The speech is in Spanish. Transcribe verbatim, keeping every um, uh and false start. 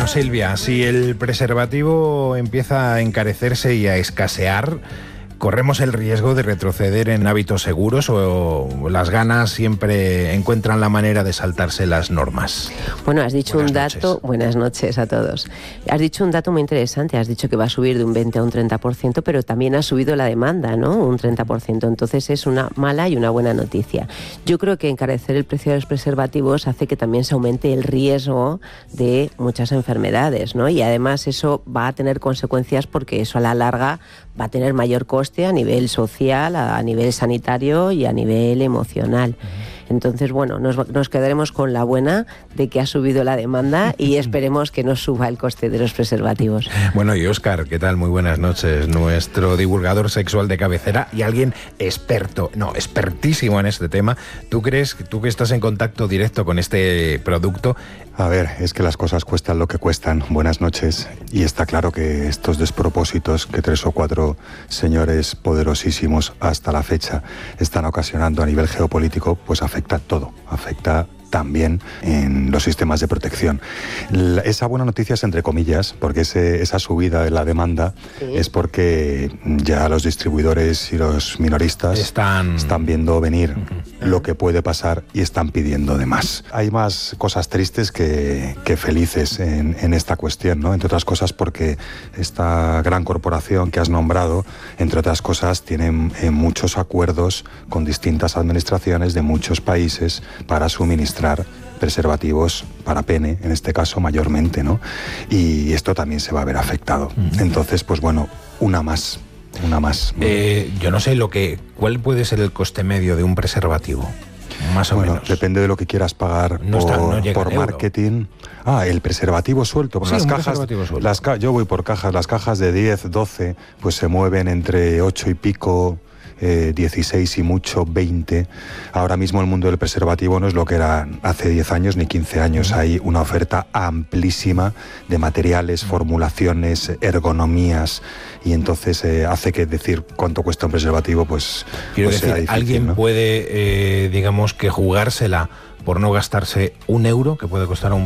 Bueno, Silvia, si el preservativo empieza a encarecerse y a escasear, ¿corremos el riesgo de retroceder en hábitos seguros o las ganas siempre encuentran la manera de saltarse las normas? Bueno, has dicho Buenas un dato... noches. Buenas noches a todos. Has dicho un dato muy interesante. Has dicho que va a subir de un veinte a un treinta por ciento, pero también ha subido la demanda, ¿no? Un treinta por ciento. Entonces es una mala y una buena noticia. Yo creo que encarecer el precio de los preservativos hace que también se aumente el riesgo de muchas enfermedades, ¿no? Y además eso va a tener consecuencias porque eso a la larga va a tener mayor coste a nivel social, a nivel sanitario y a nivel emocional. Entonces, bueno, nos, nos quedaremos con la buena de que ha subido la demanda y esperemos que no suba el coste de los preservativos. Bueno, y Óscar, ¿qué tal? Muy buenas noches. Nuestro divulgador sexual de cabecera y alguien experto, no, expertísimo en este tema. ¿Tú crees, tú que estás en contacto directo con este producto? A ver, es que las cosas cuestan lo que cuestan. Buenas noches. Y está claro que estos despropósitos que tres o cuatro señores poderosísimos hasta la fecha están ocasionando a nivel geopolítico, pues afecta todo. Afecta también en los sistemas de protección. La, esa buena noticia es entre comillas, porque ese, esa subida de la demanda sí. es porque ya los distribuidores y los minoristas están, están viendo venir uh-huh. lo que puede pasar y están pidiendo de más. Hay más cosas tristes que, que felices en, en esta cuestión, ¿no? Entre otras cosas porque esta gran corporación que has nombrado, entre otras cosas, tiene eh, muchos acuerdos con distintas administraciones de muchos países para suministrar preservativos para pene, en este caso mayormente, ¿no? Y esto también se va a ver afectado. Mm. Entonces, pues bueno, una más, una más. Eh, yo no sé lo que, ¿cuál puede ser el coste medio de un preservativo? Más o bueno, menos. Depende de lo que quieras pagar no por, está, no por marketing. Ah, el preservativo suelto. Sí, las un cajas, preservativo suelto. Las ca- yo voy por cajas. Las cajas de diez, doce, pues se mueven entre ocho y pico, eh, dieciséis y mucho, veinte. Ahora mismo el mundo del preservativo no es lo que era hace diez años ni quince años. Uh-huh. Hay una oferta amplísima de materiales, formulaciones, ergonomías, y entonces eh, hace que decir cuánto cuesta un preservativo, pues, Quiero pues decir, sea difícil, alguien ¿no? puede, eh, digamos que jugársela por no gastarse un euro que puede costar un